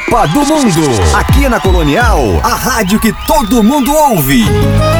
Copa do Mundo. Aqui na Colonial, a rádio que todo mundo ouve.